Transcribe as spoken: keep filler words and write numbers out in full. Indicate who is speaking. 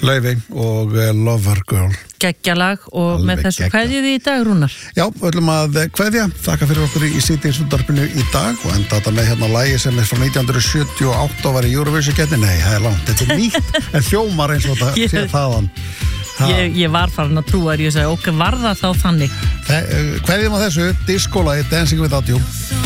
Speaker 1: Laufey og Lover Girl.
Speaker 2: Geggjalag og Alveg með þessu kveðjið í dag, Rúnar.
Speaker 1: Já, öllum að kveðja. Þakka fyrir okkur í Síðdegisútvarpinu í dag og enda þetta með hérna lagi sem er frá nítján hundruð sjötíu og átta og var í Eurovision-keppni. Nei, það er langt, þetta er nýtt en hljómar eins og þetta sé þaðan.
Speaker 2: Ég, ég var farin að trúa þér, ég sagði, ok, var það þá þannig?
Speaker 1: Kveðjum á þessu, disco-lagi Dancing Without You.